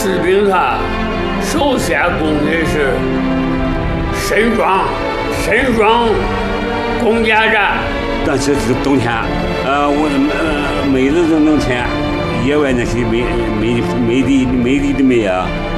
士兵他首先供的是身装公家站。 但是冬天，我没日子能填，野外那些没地的没啊。